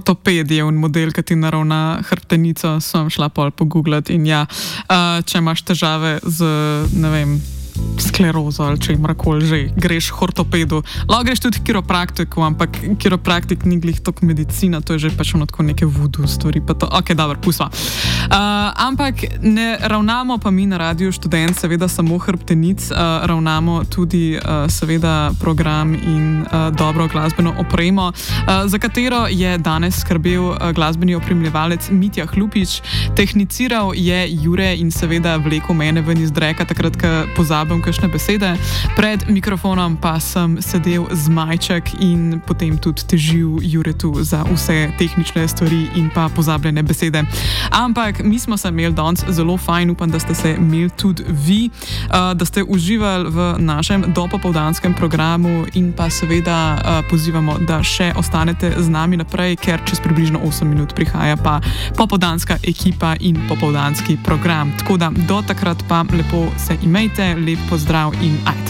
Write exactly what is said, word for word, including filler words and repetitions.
ortoped je un model, ki ti naravna hrbtenico, sem šla pol pogooglati in ja, uh, če imaš težave z, ne vem, sklerozo ali če imrakoli že, greš k ortopedu. Lahko greš tudi k kiropraktiku, ampak kiropraktik ni glih tok medicina, to je že pač ono tako neke voodoo stvari, pa to, ok, dobro, pusva. Uh, ampak ne ravnamo pa mi na Radiu Študent seveda samo hrbtenic, uh, ravnamo tudi uh, seveda program in uh, dobro glasbeno opremo, uh, za katero je danes skrbel uh, glasbeni opremljevalec Mitja Hlupič, tehniciral je Jure in seveda vlekel mene ven iz dreka, takrat, ko pozabim kakšne besede. Pred mikrofonom pa sem sedel z Majček in potem tudi težil Juretu za vse tehnične stvari in pa pozabljene besede. Ampak mi smo se imeli danes zelo fajn, upam, da ste se imeli tudi vi, da ste uživali v našem dopopoldanskem programu in pa seveda pozivamo, da še ostanete z nami naprej, ker čez približno osem minut prihaja pa popoldanska ekipa in popoldanski program. Tako da do takrat pa lepo se imejte, lep pozdrav in ajde.